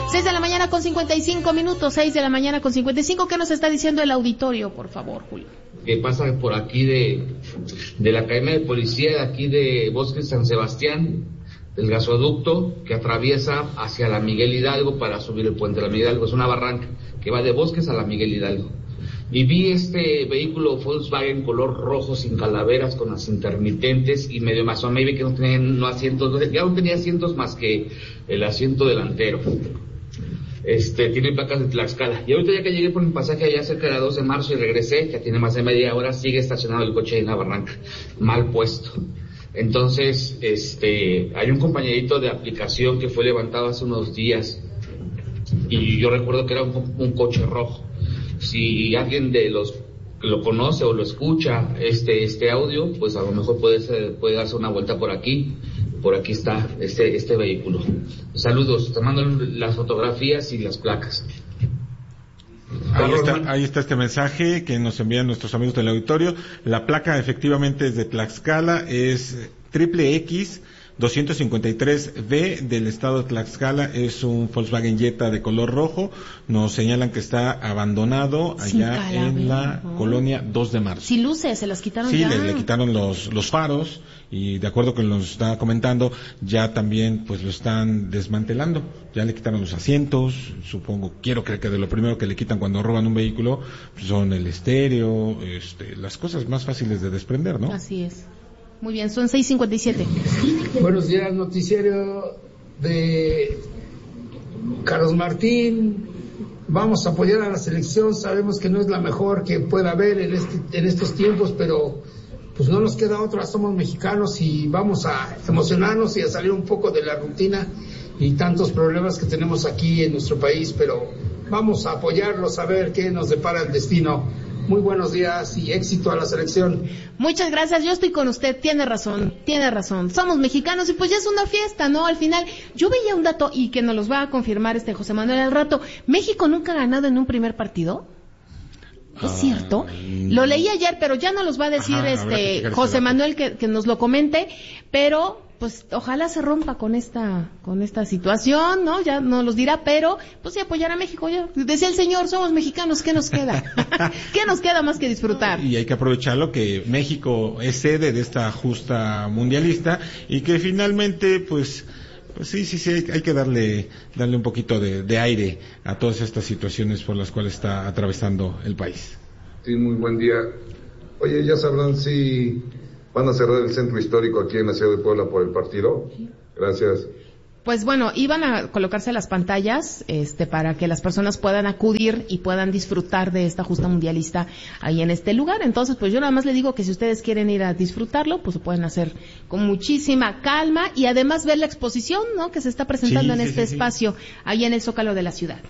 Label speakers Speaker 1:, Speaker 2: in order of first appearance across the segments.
Speaker 1: 6 de la mañana con 55 minutos, 6 de la mañana con 55. ¿Qué nos está diciendo el auditorio, por favor, Julio?
Speaker 2: Que pasa por aquí de la Academia de Policía, de aquí de Bosques San Sebastián, del gasoducto que atraviesa hacia la Miguel Hidalgo para subir el puente de la Miguel Hidalgo. Es una barranca que va de Bosques a la Miguel Hidalgo. Y vi este vehículo Volkswagen color rojo sin calaveras, con las intermitentes y medio más o menos, que no tenía asientos, ya no tenía asientos más que el asiento delantero. Tiene placas de Tlaxcala. Y ahorita ya que llegué por mi pasaje allá cerca de la 2 de marzo y regresé, ya tiene más de media hora, sigue estacionado el coche en la barranca, mal puesto. Entonces, hay un compañerito de aplicación que fue levantado hace unos días y yo recuerdo que era un coche rojo. Si alguien de los que lo conoce o lo escucha este audio, pues a lo mejor puede darse una vuelta por aquí. Por aquí está este vehículo. Saludos, te mando las fotografías y las placas.
Speaker 3: Ahí está este mensaje que nos envían nuestros amigos del auditorio. La placa efectivamente es de Tlaxcala, es XX 253B del estado de Tlaxcala, es un Volkswagen Jetta de color rojo. Nos señalan que está abandonado allá en la colonia 2 de marzo.
Speaker 1: Sin luces, se las quitaron
Speaker 3: ya.
Speaker 1: Sí,
Speaker 3: le quitaron los faros y de acuerdo con lo que nos está comentando, ya también pues lo están desmantelando. Ya le quitaron los asientos, quiero creer que de lo primero que le quitan cuando roban un vehículo pues son el estéreo, las cosas más fáciles de desprender, ¿no?
Speaker 1: Así es. Muy bien, son 6:57.
Speaker 4: Buenos días, noticiero de Carlos Martín. Vamos a apoyar a la selección, sabemos que no es la mejor que pueda haber en estos tiempos, pero pues no nos queda otra, somos mexicanos y vamos a emocionarnos y a salir un poco de la rutina y tantos problemas que tenemos aquí en nuestro país, pero vamos a apoyarlos a ver qué nos depara el destino. Muy buenos días y éxito a la selección.
Speaker 1: Muchas gracias, yo estoy con usted, tiene razón. Somos mexicanos y pues ya es una fiesta, ¿no? Al final, yo veía un dato y que nos los va a confirmar José Manuel al rato. ¿México nunca ha ganado en un primer partido? ¿Es cierto? Lo leí ayer, pero ya no los va a decir José Manuel que nos lo comente, pero pues ojalá se rompa con esta situación, ¿no? Ya no los dirá, pero pues sí apoyar a México ya. Decía el señor, somos mexicanos, ¿qué nos queda? ¿Qué nos queda más que disfrutar?
Speaker 3: Y hay que aprovecharlo que México es sede de esta justa mundialista y que finalmente pues sí, hay que darle un poquito de aire a todas estas situaciones por las cuales está atravesando el país.
Speaker 5: Sí, muy buen día. Oye, ¿ya sabrán si van a cerrar el centro histórico aquí en la ciudad de Puebla por el partido? Gracias.
Speaker 1: Pues bueno, iban a colocarse las pantallas para que las personas puedan acudir y puedan disfrutar de esta justa mundialista ahí en este lugar. Entonces, pues yo nada más le digo que si ustedes quieren ir a disfrutarlo, pues lo pueden hacer con muchísima calma y además ver la exposición, ¿no?, que se está presentando en este espacio ahí en el Zócalo de la ciudad.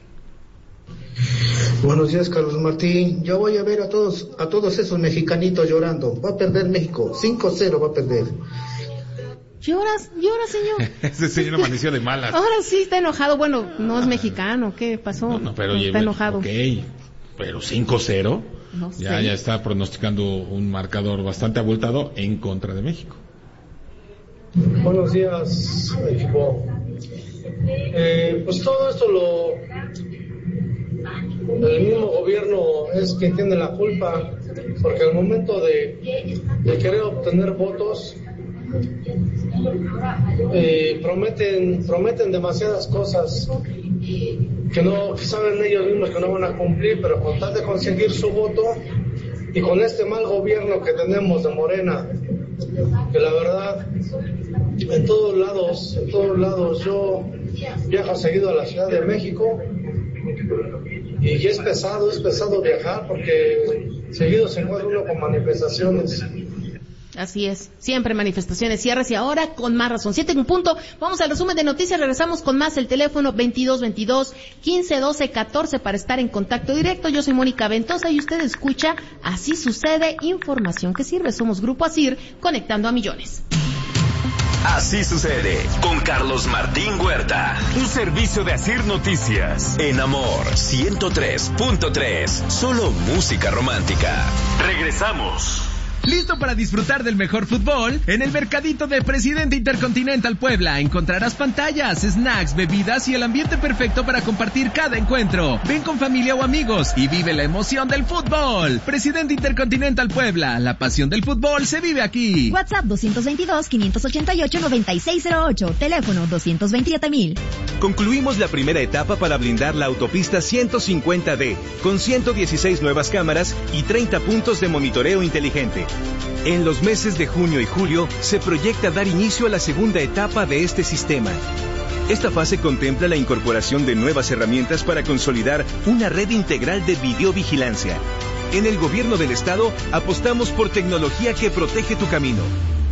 Speaker 6: Buenos días, Carlos Martín. Yo voy a ver a todos esos mexicanitos llorando. Va a perder México, 5-0 va a perder.
Speaker 1: Llora, señor.
Speaker 3: Ese señor amaneció de malas.
Speaker 1: Ahora sí está enojado. Bueno, no es mexicano. ¿Qué pasó?
Speaker 3: No, pero
Speaker 1: está enojado.
Speaker 3: Ok, pero 5-0.
Speaker 1: No sé.
Speaker 3: Ya está pronosticando un marcador bastante abultado en contra de México.
Speaker 7: Buenos días, equipo. Pues todo esto el mismo gobierno es quien tiene la culpa, porque al momento de querer obtener votos, prometen demasiadas cosas que saben ellos mismos que no van a cumplir, pero con tal de conseguir su voto y con este mal gobierno que tenemos de Morena, que la verdad en todos lados yo viajo seguido a la Ciudad de México y es pesado viajar porque seguido se encuentra uno con manifestaciones.
Speaker 1: Así es, siempre manifestaciones, cierres y ahora con más razón. 7:00, vamos al resumen de noticias, regresamos con más. El teléfono 2222-1512-14 para estar en contacto directo. Yo soy Mónica Ventosa y usted escucha Así Sucede, información que sirve. Somos Grupo ASIR, conectando a millones.
Speaker 8: Así Sucede con Carlos Martín Huerta. Un servicio de ASIR Noticias. En Amor 103.3. Solo música romántica. Regresamos.
Speaker 9: ¿Listo para disfrutar del mejor fútbol? En el mercadito de Presidente Intercontinental Puebla encontrarás pantallas, snacks, bebidas y el ambiente perfecto para compartir cada encuentro. Ven con familia o amigos y vive la emoción del fútbol. Presidente Intercontinental Puebla, la pasión del fútbol se vive aquí.
Speaker 10: WhatsApp 222-588-9608, teléfono 227,000.
Speaker 11: Concluimos la primera etapa para blindar la autopista 150D, con 116 nuevas cámaras y 30 puntos de monitoreo inteligente. En los meses de junio y julio se proyecta dar inicio a la segunda etapa de este sistema. Esta fase contempla la incorporación de nuevas herramientas para consolidar una red integral de videovigilancia. En el gobierno del estado apostamos por tecnología que protege tu camino.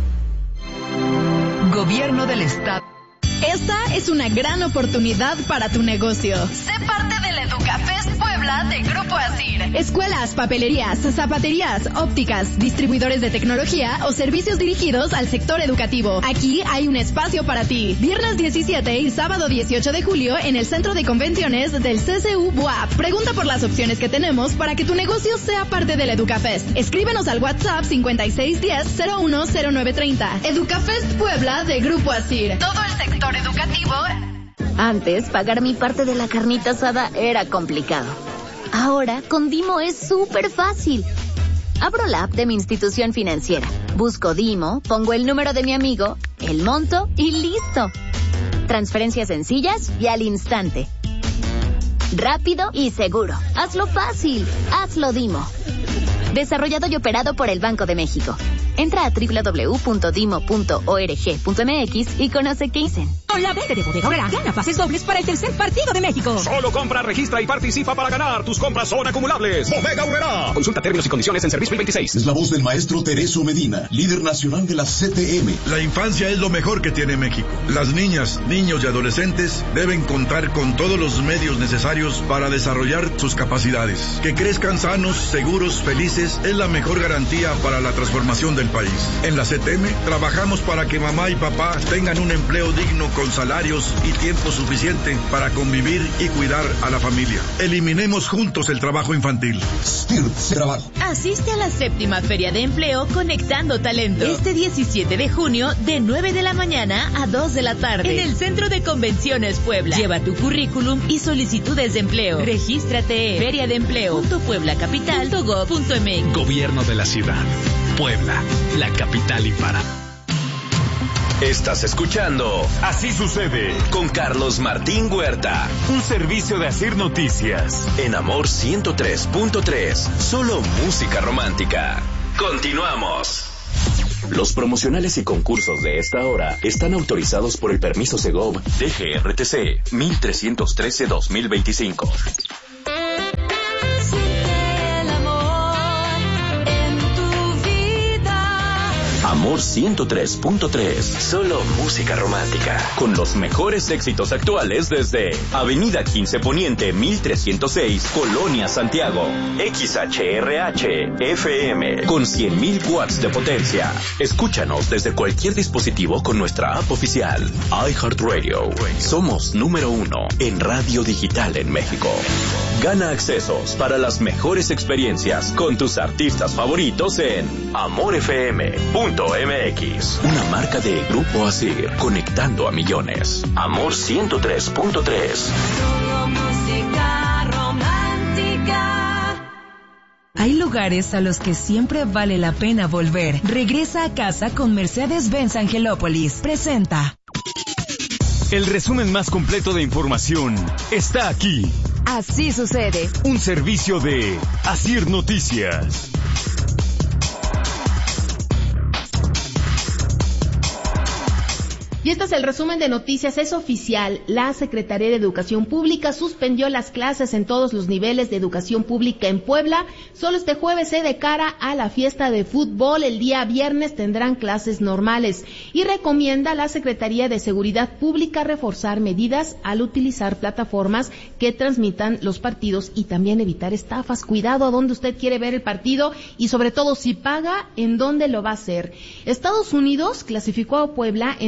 Speaker 12: Gobierno del estado.
Speaker 13: Esta es una gran oportunidad para tu negocio.
Speaker 12: Sé parte del EducaFest Puebla de Grupo ASIR.
Speaker 13: Escuelas, papelerías, zapaterías, ópticas, distribuidores de tecnología o servicios dirigidos al sector educativo. Aquí hay un espacio para ti. Viernes 17 y sábado 18 de julio en el Centro de Convenciones del CCU BUAP. Pregunta por las opciones que tenemos para que tu negocio sea parte del EducaFest. Escríbenos al WhatsApp 5610-010930. EducaFest Puebla de Grupo ASIR.
Speaker 12: Todo el sector educativo.
Speaker 10: Antes, pagar mi parte de la carnita asada era complicado. Ahora, con Dimo es súper fácil. Abro la app de mi institución financiera, busco Dimo, pongo el número de mi amigo, el monto y listo. Transferencias sencillas y al instante. Rápido y seguro. Hazlo fácil. Hazlo Dimo. Desarrollado y operado por el Banco de México. Entra a www.dimo.org.mx y conoce qué dicen.
Speaker 14: Con la venta de Bodega Aurrera, gana pases dobles para el tercer partido de México.
Speaker 15: Solo compra, registra y participa para ganar. Tus compras son acumulables. Bodega Aurrera. Consulta términos y condiciones en Servicio 26.
Speaker 16: Es la voz del maestro Tereso Medina, líder nacional de la CTM.
Speaker 17: La infancia es lo mejor que tiene México. Las niñas, niños y adolescentes deben contar con todos los medios necesarios para desarrollar sus capacidades. Que crezcan sanos, seguros, felices, es la mejor garantía para la transformación del país. En la CTM trabajamos para que mamá y papá tengan un empleo digno con salarios y tiempo suficiente para convivir y cuidar a la familia. Eliminemos juntos el trabajo infantil.
Speaker 18: Asiste a la 7ª Feria de Empleo Conectando Talento. Este 17 de junio de 9 de la mañana a 2 de la tarde. En el Centro de Convenciones Puebla. Lleva tu currículum y solicitudes de empleo. Regístrate en feriadeempleo.pueblacapital.gov.mx.
Speaker 19: Gobierno de la ciudad. Puebla, la capital imparable.
Speaker 8: Estás escuchando Así Sucede con Carlos Martín Huerta. Un servicio de ASIR Noticias. En Amor 103.3. Solo música romántica. Continuamos. Los promocionales y concursos de esta hora están autorizados por el permiso Segov DGRTC 1313-2025. Amor 103.3, solo música romántica, con los mejores éxitos actuales desde Avenida 15 Poniente 1306, Colonia Santiago, XHRH FM, con 100,000 watts de potencia. Escúchanos desde cualquier dispositivo con nuestra app oficial, iHeartRadio. Somos número 1 en radio digital en México. Gana accesos para las mejores experiencias con tus artistas favoritos en amorfm.mx. Una marca de Grupo ASIR, conectando a millones. Amor 103.3.
Speaker 12: Solo música romántica.
Speaker 20: Hay lugares a los que siempre vale la pena volver. Regresa a casa con Mercedes-Benz Angelópolis. Presenta.
Speaker 19: El resumen más completo de información está aquí.
Speaker 20: Así sucede.
Speaker 19: Un servicio de ASIR Noticias.
Speaker 1: Y este es el resumen de noticias. Es oficial. La Secretaría de Educación Pública suspendió las clases en todos los niveles de educación pública en Puebla. Solo este jueves, de cara a la fiesta de fútbol, el día viernes tendrán clases normales. Y recomienda a la Secretaría de Seguridad Pública reforzar medidas al utilizar plataformas que transmitan los partidos y también evitar estafas. Cuidado a dónde usted quiere ver el partido y sobre todo si paga, en dónde lo va a hacer. Estados Unidos clasificó a Puebla en el nivel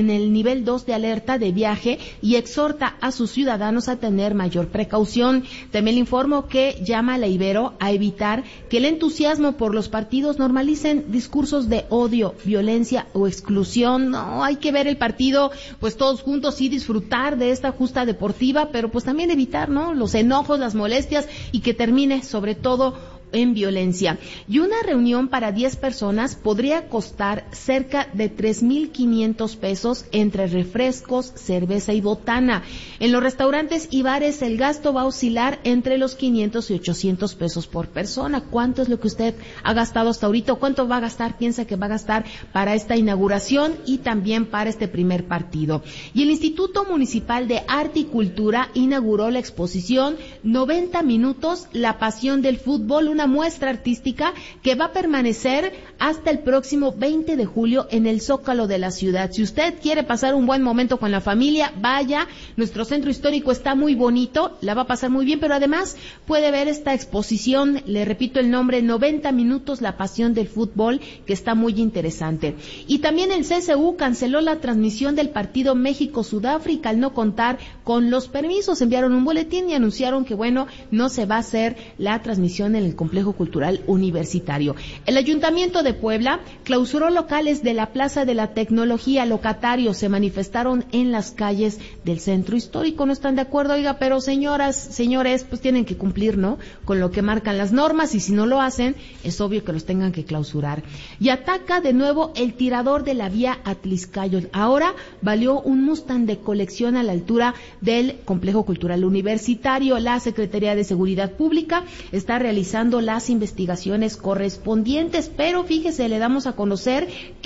Speaker 1: nivel 2 de alerta de viaje y exhorta a sus ciudadanos a tener mayor precaución. También le informo que llama a la Ibero a evitar que el entusiasmo por los partidos normalicen discursos de odio, violencia o exclusión. No, hay que ver el partido pues todos juntos y disfrutar de esta justa deportiva, pero pues también evitar, ¿no?, los enojos, las molestias y que termine sobre todo en violencia. Y una reunión para 10 personas podría costar cerca de 3,500 pesos entre refrescos, cerveza y botana. En los restaurantes y bares el gasto va a oscilar entre los 500 y 800 pesos por persona. ¿Cuánto es lo que usted ha gastado hasta ahorita? ¿Cuánto va a gastar, piensa que va a gastar para esta inauguración y también para este primer partido? Y el Instituto Municipal de Arte y Cultura inauguró la exposición 90 minutos, la pasión del fútbol, una muestra artística que va a permanecer hasta el próximo 20 de julio en el Zócalo de la ciudad. Si usted quiere pasar un buen momento con la familia, vaya, nuestro centro histórico está muy bonito, la va a pasar muy bien, pero además puede ver esta exposición, le repito el nombre, 90 minutos, la pasión del fútbol, que está muy interesante. Y también el CSU canceló la transmisión del partido México-Sudáfrica al no contar con los permisos. Enviaron un boletín y anunciaron que, bueno, no se va a hacer la transmisión en el Complejo Cultural Universitario. El Ayuntamiento de Puebla clausuró locales de la Plaza de la Tecnología. Locatarios se manifestaron en las calles del centro histórico. No están de acuerdo, oiga, pero señoras, señores, pues tienen que cumplir, ¿no?, con lo que marcan las normas, y si no lo hacen, es obvio que los tengan que clausurar. Y ataca de nuevo el tirador de la vía Atlixcayotl. Ahora valió un Mustang de colección a la altura del Complejo Cultural Universitario. La Secretaría de Seguridad Pública está realizando las investigaciones correspondientes, pero fíjese, le damos a conocer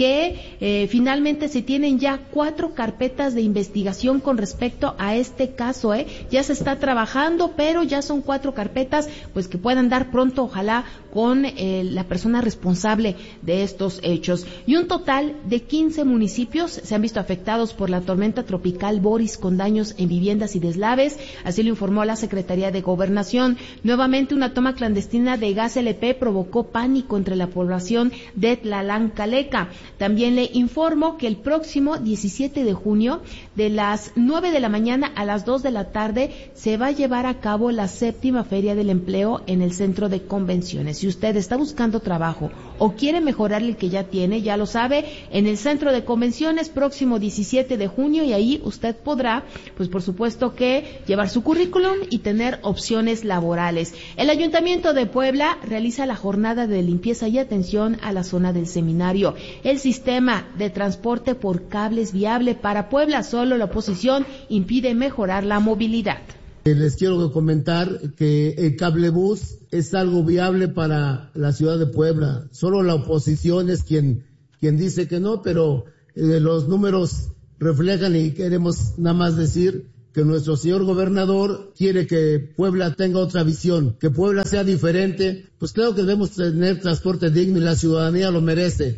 Speaker 1: que finalmente se tienen ya 4 carpetas de investigación con respecto a este caso, ya se está trabajando, pero ya son 4 carpetas, pues que puedan dar pronto, ojalá, con la persona responsable de estos hechos. Y un total de 15 municipios se han visto afectados por la tormenta tropical Boris, con daños en viviendas y deslaves, así lo informó la Secretaría de Gobernación. Nuevamente, una toma clandestina de gas LP provocó pánico entre la población de Tlalancaleca. También le informo que el próximo 17 de junio, de las 9 de la mañana a las 2 de la tarde, se va a llevar a cabo la 7ª Feria del Empleo en el Centro de Convenciones. Si usted está buscando trabajo o quiere mejorar el que ya tiene, ya lo sabe, en el Centro de Convenciones, próximo 17 de junio, y ahí usted podrá, pues por supuesto que llevar su currículum y tener opciones laborales. El Ayuntamiento de Puebla realiza la jornada de limpieza y atención a la zona del seminario. El sistema de transporte por cable es viable para Puebla, solo la oposición impide mejorar la movilidad.
Speaker 21: Les quiero comentar que el cablebús es algo viable para la ciudad de Puebla. Solo la oposición es quien dice que no, pero los números reflejan, y queremos nada más decir que nuestro señor gobernador quiere que Puebla tenga otra visión, que Puebla sea diferente. Pues claro que debemos tener transporte digno y la ciudadanía lo merece.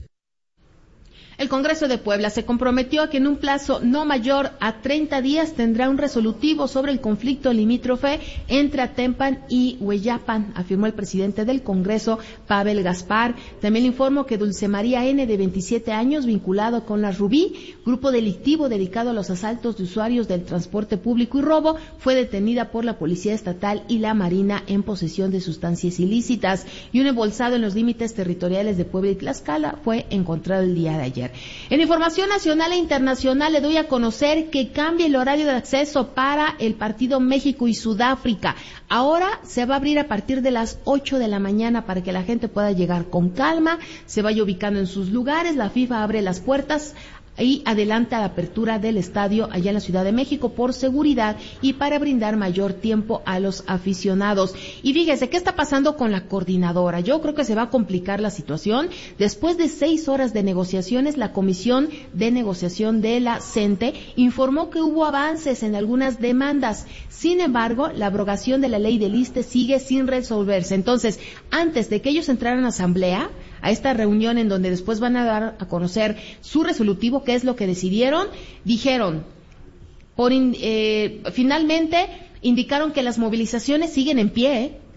Speaker 1: El Congreso de Puebla se comprometió a que en un plazo no mayor a 30 días tendrá un resolutivo sobre el conflicto limítrofe entre Atempan y Hueyapan, afirmó el presidente del Congreso, Pavel Gaspar. También le informo que Dulce María N., de 27 años, vinculado con la Rubí, grupo delictivo dedicado a los asaltos de usuarios del transporte público y robo, fue detenida por la Policía Estatal y la Marina en posesión de sustancias ilícitas. Y un embolsado en los límites territoriales de Puebla y Tlaxcala fue encontrado el día de ayer. En información nacional e internacional le doy a conocer que cambia el horario de acceso para el partido México y Sudáfrica. Ahora se va a abrir a partir de las 8 de la mañana para que la gente pueda llegar con calma, se vaya ubicando en sus lugares. La FIFA abre las puertas y adelanta la apertura del estadio allá en la Ciudad de México por seguridad y para brindar mayor tiempo a los aficionados. Y fíjese, ¿qué está pasando con la coordinadora? Yo creo que se va a complicar la situación. Después de 6 horas de negociaciones, la Comisión de Negociación de la CENTE informó que hubo avances en algunas demandas. Sin embargo, la abrogación de la ley del ISSSTE sigue sin resolverse. Entonces, antes de que ellos entraran a asamblea, a esta reunión en donde después van a dar a conocer su resolutivo, qué es lo que decidieron, dijeron, finalmente indicaron que las movilizaciones siguen en pie,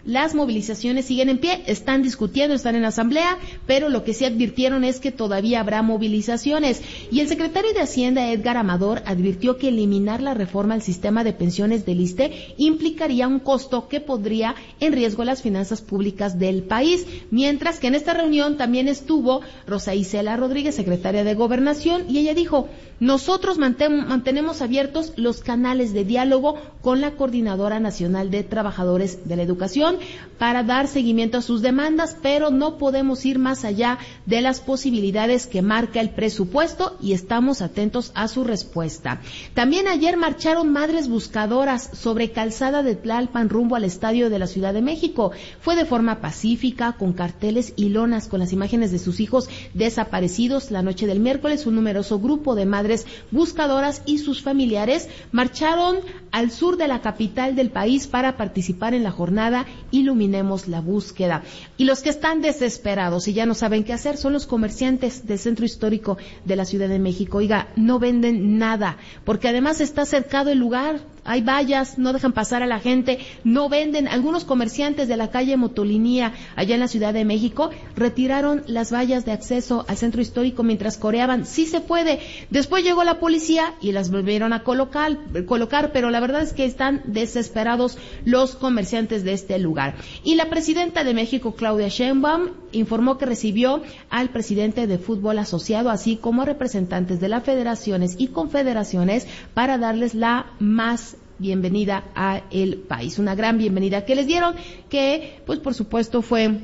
Speaker 1: las movilizaciones siguen en pie, están discutiendo, están en asamblea, pero lo que sí advirtieron es que todavía habrá movilizaciones. Y el secretario de Hacienda, Edgar Amador, advirtió que eliminar la reforma al sistema de pensiones del ISSSTE implicaría un costo que pondría en riesgo las finanzas públicas del país, mientras que en esta reunión también estuvo Rosa Isela Rodríguez, secretaria de Gobernación, y ella dijo: nosotros mantenemos abiertos los canales de diálogo con la Coordinadora Nacional de Trabajadores de la Educación para dar seguimiento a sus demandas, pero no podemos ir más allá de las posibilidades que marca el presupuesto y estamos atentos a su respuesta. También ayer marcharon madres buscadoras sobre Calzada de Tlalpan rumbo al Estadio de la Ciudad de México. Fue de forma pacífica, con carteles y lonas con las imágenes de sus hijos desaparecidos. La noche del miércoles, un numeroso grupo de madres buscadoras y sus familiares marcharon al sur de la capital del país para participar en la jornada Iluminemos la Búsqueda. Y los que están desesperados y ya no saben qué hacer son los comerciantes del centro histórico de la Ciudad de México. Oiga, no venden nada, porque además está cercado el lugar, hay vallas, no dejan pasar a la gente, no venden. Algunos comerciantes de la calle Motolinía, allá en la Ciudad de México, retiraron las vallas de acceso al centro histórico mientras coreaban: sí se puede. Después llegó la policía y las volvieron a colocar, pero la verdad es que están desesperados los comerciantes de este lugar. Y la presidenta de México, Claudia Sheinbaum, informó que recibió al presidente de Fútbol Asociado, así como a representantes de las federaciones y confederaciones, para darles la más bienvenida a el país, una gran bienvenida que les dieron, que pues por supuesto fue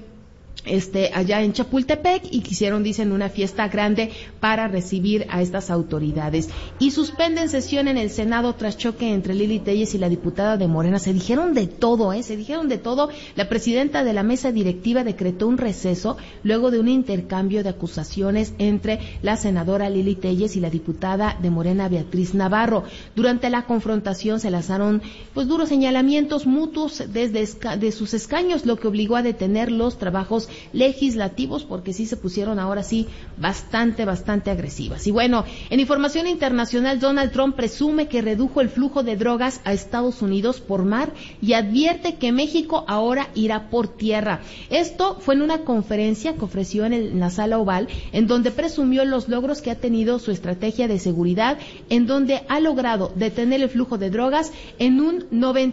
Speaker 1: allá en Chapultepec, y quisieron, dicen, una fiesta grande para recibir a estas autoridades. Y suspenden sesión en el Senado tras choque entre Lili Téllez y la diputada de Morena. Se dijeron de todo, se dijeron de todo. La presidenta de la mesa directiva decretó un receso luego de un intercambio de acusaciones entre la senadora Lili Téllez y la diputada de Morena, Beatriz Navarro. Durante la confrontación se lanzaron pues duros señalamientos mutuos desde sus escaños, lo que obligó a detener los trabajos legislativos, porque sí se pusieron ahora sí bastante agresivas. Y bueno, en información internacional, Donald Trump presume que redujo el flujo de drogas a Estados Unidos por mar y advierte que México ahora irá por tierra. Esto fue en una conferencia que ofreció en la Sala Oval, en donde presumió los logros que ha tenido su estrategia de seguridad, en donde ha logrado detener el flujo de drogas en un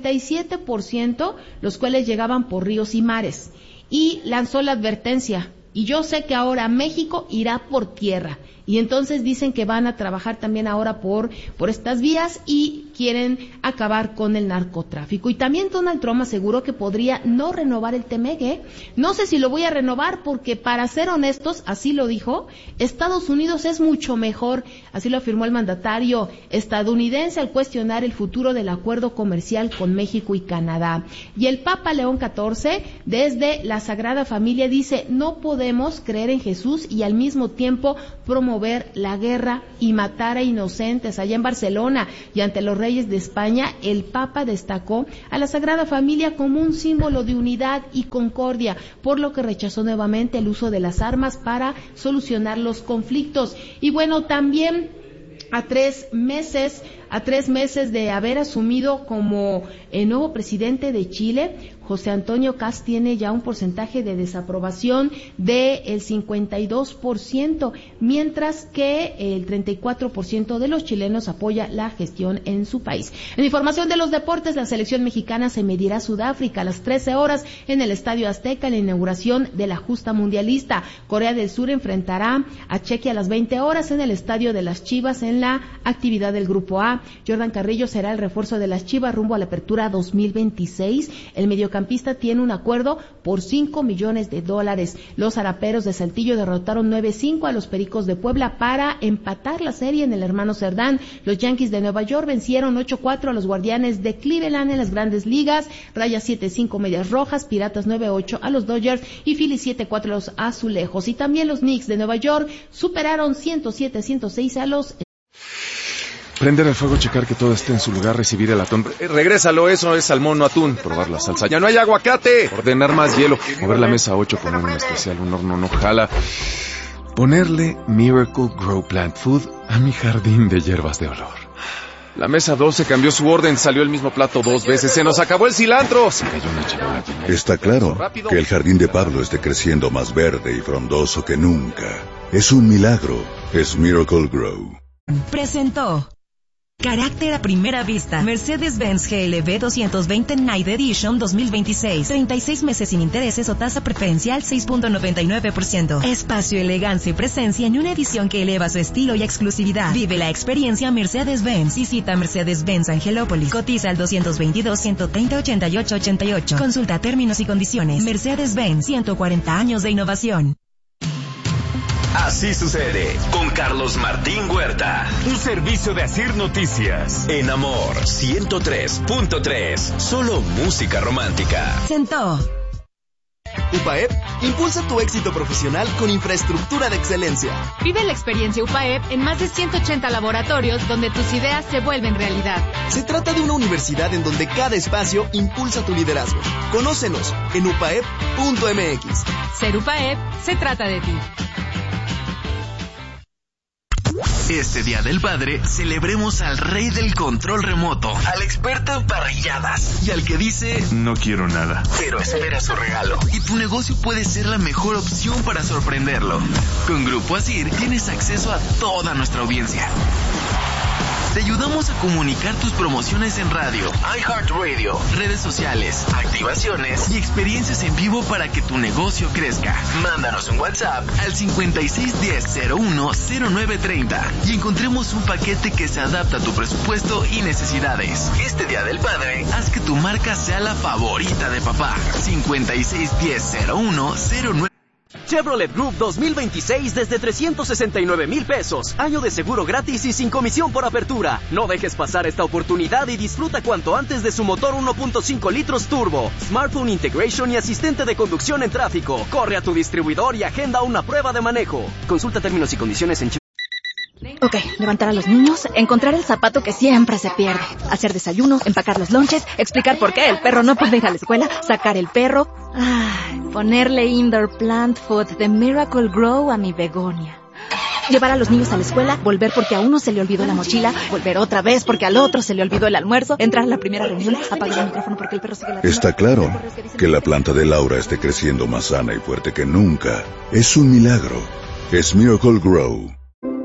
Speaker 1: 97%, los cuales llegaban por ríos y mares. Y lanzó la advertencia: y yo sé que ahora México irá por tierra. Y entonces dicen que van a trabajar también ahora por estas vías y quieren acabar con el narcotráfico. Y también Donald Trump aseguró que podría no renovar el TEMEC. No sé si lo voy a renovar, porque para ser honestos, así lo dijo, Estados Unidos es mucho mejor, así lo afirmó el mandatario estadounidense al cuestionar el futuro del acuerdo comercial con México y Canadá. Y el Papa León XIV, desde la Sagrada Familia, dice: no podemos creer en Jesús y al mismo tiempo promover la guerra y matar a inocentes. Allá en Barcelona y ante los reyes de España, el Papa destacó a la Sagrada Familia como un símbolo de unidad y concordia, por lo que rechazó nuevamente el uso de las armas para solucionar los conflictos. Y bueno, también a tres meses de haber asumido como el nuevo presidente de Chile, José Antonio Kast tiene ya un porcentaje de desaprobación del 52%, mientras que el 34% de los chilenos apoya la gestión en su país. En información de los deportes, la selección mexicana se medirá a Sudáfrica a las 13 horas en el Estadio Azteca en la inauguración de la justa mundialista. Corea del Sur enfrentará a Chequia a las 20 horas en el Estadio de las Chivas en la actividad del Grupo A. Jordan Carrillo será el refuerzo de las Chivas rumbo a la apertura 2026. El mediocampista tiene un acuerdo por $5 millones. Los Araperos de Saltillo derrotaron 9-5 a los Pericos de Puebla para empatar la serie en el Hermano Cerdán. Los Yankees de Nueva York vencieron 8-4 a los Guardianes de Cleveland en las Grandes Ligas. Rayas 7-5 Medias Rojas, Piratas 9-8 a los Dodgers y Phillies 7-4 a los Azulejos. Y también los Knicks de Nueva York superaron 107-106 a los...
Speaker 2: Prender el fuego, checar que todo esté en su lugar, recibir el atún. Regrésalo, eso es salmón, no atún. Probar la salsa. ¡Ya no hay aguacate! Ordenar más hielo. Mover la mesa 8 con un especial, un horno no jala. Ponerle Miracle Grow Plant Food a mi jardín de hierbas de olor. La mesa 12 cambió su orden, salió el mismo plato 2 veces, se nos acabó el cilantro. Se cayó una charola llena.
Speaker 4: Está claro que el jardín de Pablo esté creciendo más verde y frondoso que nunca. Es un milagro. Es Miracle Grow.
Speaker 20: Presentó Carácter a primera vista. Mercedes-Benz GLB 220 Night Edition 2026. 36 meses sin intereses o tasa preferencial 6.99%. Espacio, elegancia y presencia en una edición que eleva su estilo y exclusividad. Vive la experiencia Mercedes-Benz. Visita Mercedes-Benz Angelópolis. Cotiza al 222-130-8888. Consulta términos y condiciones. Mercedes-Benz, 140 años de innovación.
Speaker 8: Así sucede con Carlos Martín Huerta.
Speaker 19: Un servicio de Asir Noticias.
Speaker 8: En Amor 103.3. Solo música romántica.
Speaker 20: Sentó.
Speaker 22: UPAEP impulsa tu éxito profesional con infraestructura de excelencia.
Speaker 23: Vive la experiencia UPAEP en más de 180 laboratorios donde tus ideas se vuelven realidad.
Speaker 22: Se trata de una universidad en donde cada espacio impulsa tu liderazgo. Conócenos en upaep.mx.
Speaker 23: Ser UPAEP se trata de ti.
Speaker 8: Este Día del Padre, celebremos al rey del control remoto, al experto en parrilladas y al que dice
Speaker 19: no quiero nada,
Speaker 8: pero espera su regalo. Y tu negocio puede ser la mejor opción para sorprenderlo. Con Grupo Asir tienes acceso a toda nuestra audiencia. Te ayudamos a comunicar tus promociones en radio, iHeartRadio, redes sociales, activaciones y experiencias en vivo para que tu negocio crezca. Mándanos un WhatsApp al 5610-010930 y encontremos un paquete que se adapta a tu presupuesto y necesidades. Este Día del Padre, haz que tu marca sea la favorita de papá. 5610-0109.
Speaker 24: Chevrolet Group 2026 desde 369,000 pesos. Año de seguro gratis y sin comisión por apertura. No dejes pasar esta oportunidad y disfruta cuanto antes de su motor 1.5 litros turbo, smartphone integration y asistente de conducción en tráfico. Corre a tu distribuidor y agenda una prueba de manejo. Consulta términos y condiciones en
Speaker 25: Ok, levantar a los niños, encontrar el zapato que siempre se pierde, hacer desayuno, empacar los lonches, explicar por qué el perro no puede ir a la escuela, sacar el perro, ponerle indoor plant food de Miracle Grow a mi begonia. Llevar a los niños a la escuela, volver porque a uno se le olvidó la mochila, volver otra vez porque al otro se le olvidó el almuerzo, entrar a la primera reunión, apagar el micrófono porque el perro sigue ladrando.
Speaker 4: Está claro que la planta de Laura esté creciendo más sana y fuerte que nunca. Es un milagro. Es Miracle Grow.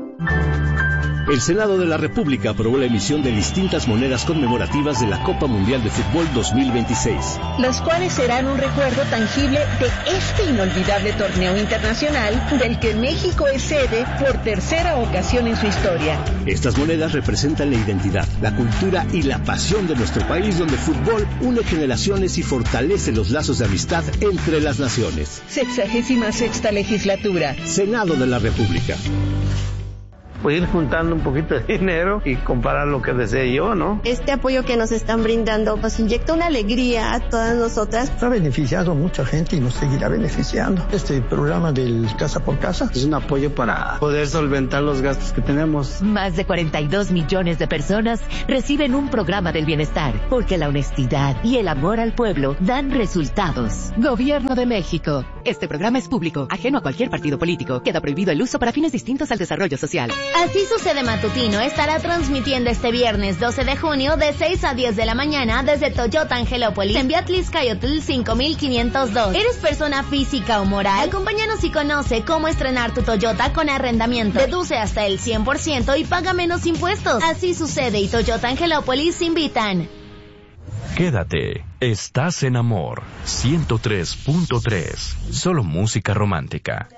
Speaker 26: El Senado de la República aprobó la emisión de distintas monedas conmemorativas de la Copa Mundial de Fútbol 2026.
Speaker 27: Las cuales serán un recuerdo tangible de este inolvidable torneo internacional del que México es sede por tercera ocasión en su historia.
Speaker 26: Estas monedas representan la identidad, la cultura y la pasión de nuestro país, donde el fútbol une generaciones y fortalece los lazos de amistad entre las naciones.
Speaker 27: 66ª legislatura.
Speaker 26: Senado de la República.
Speaker 28: Pues ir juntando un poquito de dinero y comprar lo que desee yo, ¿no?
Speaker 29: Este apoyo que nos están brindando nos inyecta una alegría a todas nosotras.
Speaker 30: Ha beneficiado a mucha gente y nos seguirá beneficiando. Este programa del Casa por Casa
Speaker 28: es un apoyo para poder solventar los gastos que tenemos.
Speaker 18: Más de 42 millones de personas reciben un programa del bienestar, porque la honestidad y el amor al pueblo dan resultados. Gobierno de México. Este programa es público, ajeno a cualquier partido político. Queda prohibido el uso para fines distintos al desarrollo social.
Speaker 10: Así Sucede Matutino estará transmitiendo este viernes 12 de junio de 6 a 10 de la mañana desde Toyota Angelópolis en Beatlixcayotl 5502. ¿Eres persona física o moral? Acompáñanos y conoce cómo estrenar tu Toyota con arrendamiento. Deduce hasta el 100% y paga menos impuestos. Así Sucede y Toyota Angelópolis invitan.
Speaker 8: Quédate, estás en Amor 103.3. Solo música romántica.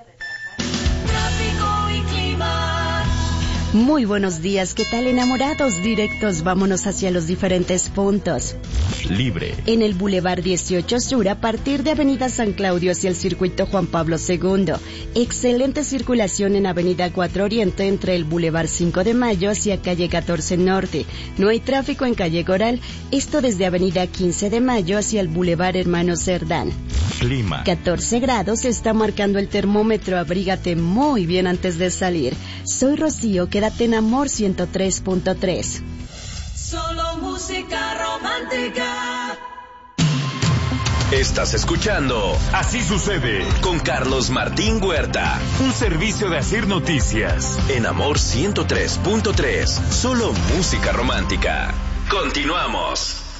Speaker 31: Muy buenos días, ¿qué tal enamorados? Directos, vámonos hacia los diferentes puntos.
Speaker 8: Libre.
Speaker 31: En el Boulevard 18 Sur, a partir de Avenida San Claudio hacia el Circuito Juan Pablo II. Excelente circulación en Avenida 4 Oriente entre el Boulevard 5 de Mayo hacia Calle 14 Norte. No hay tráfico en Calle Coral, esto desde Avenida 15 de Mayo hacia el Boulevard Hermano Cerdán.
Speaker 8: Clima.
Speaker 31: 14 grados se está marcando el termómetro, abrígate muy bien antes de salir. Soy Rocío, quédate en Amor 103.3.
Speaker 12: Solo música romántica.
Speaker 8: Estás escuchando
Speaker 19: Así sucede
Speaker 8: con Carlos Martín Huerta.
Speaker 19: Un servicio de Asir Noticias.
Speaker 8: En Amor 103.3. Solo música romántica. Continuamos.